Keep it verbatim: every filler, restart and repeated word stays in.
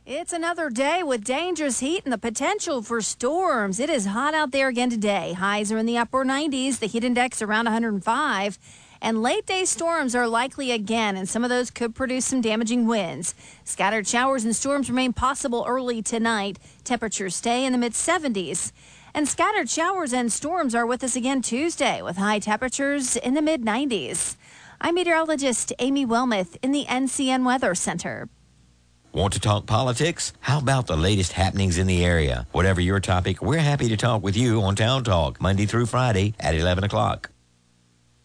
It's another day with dangerous heat and the potential for storms. It is hot out there again today. Highs are in the upper nineties, the heat index around one hundred five. And late day storms are likely again, and some of those could produce some damaging winds. Scattered showers and storms remain possible early tonight. Temperatures stay in the mid seventies. And scattered showers and storms are with us again Tuesday with high temperatures in the mid nineties. I'm meteorologist Amy Wilmoth in the N C N Weather Center. Want to talk politics? How about the latest happenings in the area? Whatever your topic, we're happy to talk with you on Town Talk, Monday through Friday at eleven o'clock.